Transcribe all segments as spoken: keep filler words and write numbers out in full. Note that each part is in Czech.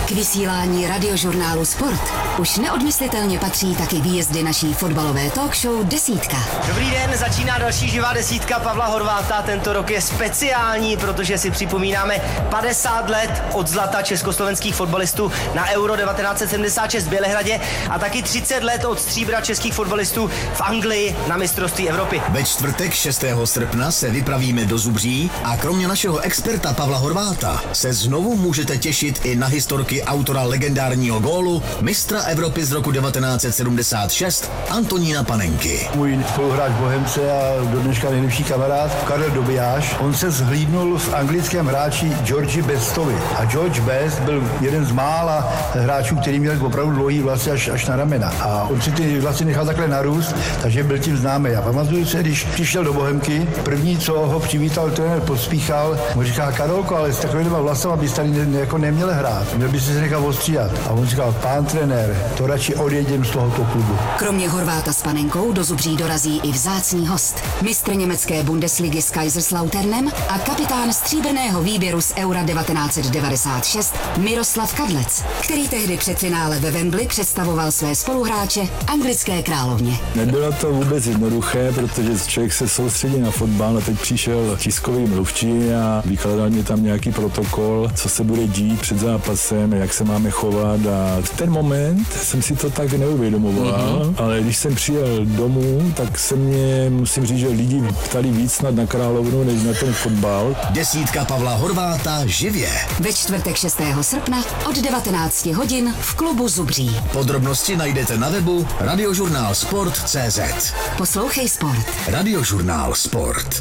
K vysílání radiožurnálu Sport už neodmyslitelně patří taky výjezdy naší fotbalové talk show Desítka. Dobrý den, začíná další živá desítka Pavla Horváta. Tento rok je speciální, protože si připomínáme padesát let od zlata československých fotbalistů na Euro devatenáct set sedmdesát šest v Bělehradě a taky třicet let od stříbra českých fotbalistů v Anglii na mistrovství Evropy. Ve čtvrtek šestého srpna se vypravíme do Zubří a kromě našeho experta Pavla Horváta se znovu můžete těšit i na historky autora legendárního gólu, mistra Evropy z roku devatenáct set sedmdesát šest Antonína Panenky. Můj spoluhráč Bohemce a do dneška nejlepší kamarád Karel Dobijáš, on se zhlídnul v anglickém hráči Georgi Bestovi. A George Best byl jeden z mála hráčů, který měl opravdu dlouhý vlasy až, až na ramena. A on si ty vlasy nechal takhle narůst, takže byl tím známý. Já pamatuju se, když přišel do Bohemky, první, co ho přivítal trenér Pospíchal, mu říká: Karolko, ale s takovýma vlasama bys tady ne, jako neměl hrát, měl bys se nechal ostříhat. A on říkal: pán trenér, to radši odjedem z tohoto klubu. Kromě Horváta s Panenkou do Zubří dorazí i vzácný host, mistr německé Bundesligy s Kaiserslauternem a kapitán stříbrného výběru z Eura devatenáct set devadesát šest Miroslav Kadlec, který tehdy před finále ve Wembley představoval své spoluhráče anglické královně. Nebylo to vůbec jednoduché, protože člověk se soustředí na fotbal a teď přišel tiskový mluvčí a vykládal mě tam nějaký protokol, co se bude dít před zápasem, jak se máme chovat, a v ten moment jsem si to tak neuvědomoval, mm-hmm. ale když jsem přijel domů, tak se mě, musím říct, že lidi ptali víc snad na královnu, než na ten fotbal. Desítka Pavla Horváta živě. Ve čtvrtek šestého srpna od devatenáct hodin v klubu Zubří. Podrobnosti najdete na webu radiožurnál sport tečka cé zet. Poslouchej Sport. Radiožurnál Sport.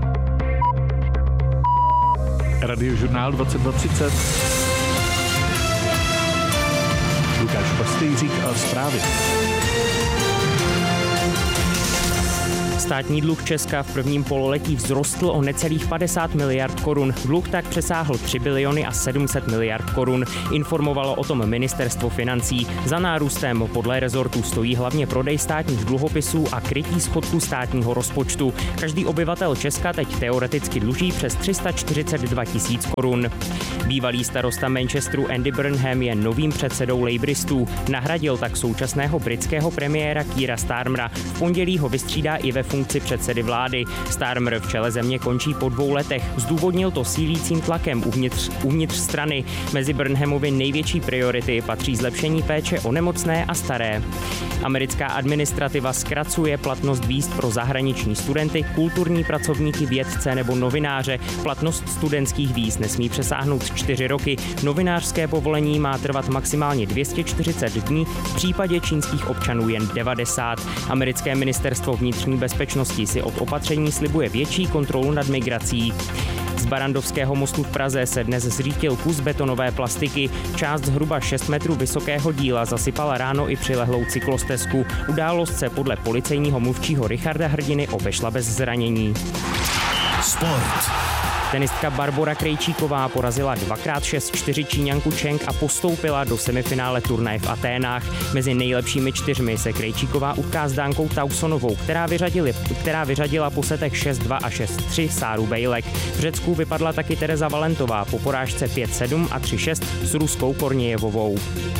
Radiožurnál dvacet dva třicet. Lukáš Pastýřík a zprávy. Státní dluh Česka v prvním pololetí vzrostl o necelých padesát miliard korun. Dluh tak přesáhl tři biliony a sedm set miliard korun. Informovalo o tom ministerstvo financí. Za nárůstem podle rezortu stojí hlavně prodej státních dluhopisů a krytí schodku státního rozpočtu. Každý obyvatel Česka teď teoreticky dluží přes tři sta čtyřicet dva tisíc korun. Bývalý starosta Manchesteru Andy Burnham je novým předsedou Labouristů. Nahradil tak současného britského premiéra Keira Starmera. V pondělí ho vystřídá i ve funkci předsedy vlády. Starmer v čele země končí po dvou letech. Zdůvodnil to sílícím tlakem uvnitř, uvnitř strany. Mezi Burnhamovy největší priority patří zlepšení péče o nemocné a staré. Americká administrativa zkracuje platnost víz pro zahraniční studenty, kulturní pracovníky, vědce nebo novináře. Platnost studentských víz nesmí přesáhnout čtyři roky. Novinářské povolení má trvat maximálně dvě stě čtyřicet dní, v případě čínských občanů jen devadesát. Americké ministerstvo vnitřní bezpečnosti si od opatření slibuje větší kontrolu nad migrací. Z Barandovského mostu v Praze se dnes zřítil kus betonové plastiky. Část zhruba šest metrů vysokého díla zasypala ráno i přilehlou cyklostezku. Událost se podle policejního mluvčího Richarda Hrdiny obešla bez zranění. Sport. Tenistka Barbora Krejčíková porazila dvakrát šest čtyři Číňanku Cheng a postoupila do semifinále turnaje v Aténách. Mezi nejlepšími čtyřmi se Krejčíková utká s Dánkou Tausonovou, která, vyřadili, která vyřadila po setech šest dva a šest tři Sáru Bejlek. V Řecku vypadla taky Tereza Valentová po porážce pět sedm a tři šest s Ruskou Kornějevovou.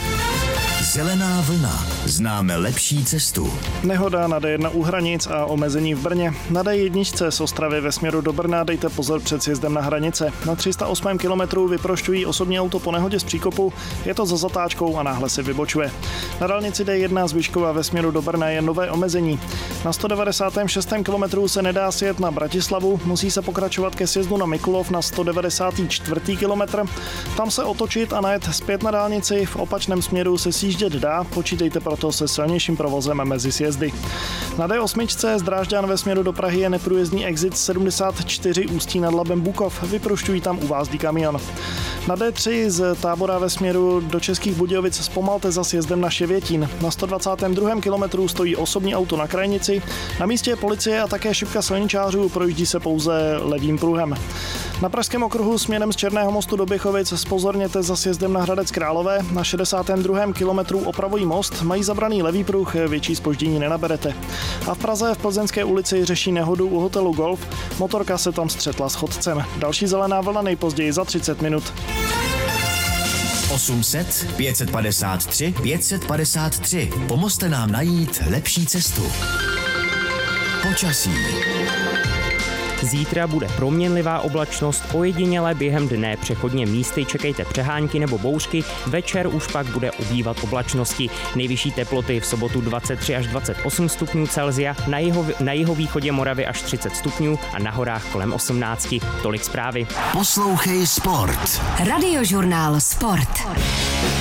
Zelená vlna. Známe lepší cestu. Nehoda na D jedna u hranic a omezení v Brně. Na D jedna z Ostravy ve směru do Brna dejte pozor před sjezdem na hranice. Na tři sta osm kilometrů vyprošťují osobní auto po nehodě z příkopu, je to za zatáčkou a náhle si vybočuje. Na dálnici D jedna z Vyškova ve směru do Brna je nové omezení. Na sto devadesát šest kilometrů se nedá sjet na Bratislavu, musí se pokračovat ke sjezdu na Mikulov na sto devadesát čtyři kilometr. Tam se otočit a najet zpět na dálnici, v opačném směru se sjíždět dá, počítejte proto se silnějším provozem mezi sjezdy. Na D osm z Drážďan ve směru do Prahy je neprůjezdný exit sedmdesát čtyři Ústí nad Labem Bukov, vyprošťují tam u vás kamion. Na D tři z Tábora ve směru do Českých Budějovic zpomalte za sjezdem na Ševětín. Na sto dvacátém druhém kilometru stojí osobní auto na krajnici, na místě je policie a také šipka silničářů, projíždí se pouze levým pruhem. Na Pražském okruhu směrem z Černého mostu do Běchovic zpozorněte za sjezdem na Hradec Králové, na šedesátém druhém kilometru opravují most, mají zabraný levý pruh, větší zpoždění nenaberete. A v Praze v Plzeňské ulici řeší nehodu u hotelu Golf, motorka se tam střetla s chodcem. Další zelená vlna nejpozději za třicet minut. osm set pět padesát tři pět padesát tři. Pomozte nám najít lepší cestu. Počasí. Zítra bude proměnlivá oblačnost, ojediněle během dne přechodně místy čekejte přehánky nebo bouřky, večer už pak bude ubývat oblačnosti. Nejvyšší teploty v sobotu dvacet tři až dvacet osm stupňů Celsia, na, jiho, na jihovýchodě Moravy až třicet stupňů a na horách kolem osmnáct. Tolik zprávy. Poslouchej Sport. Radiožurnál Sport.